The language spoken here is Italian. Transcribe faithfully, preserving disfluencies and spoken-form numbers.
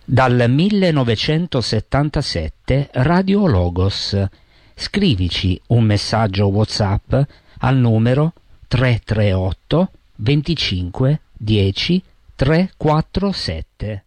Dal millenovecentosettantasette Radio Logos. Scrivici un messaggio WhatsApp al numero tre tre otto venticinque dieci trequarantosette.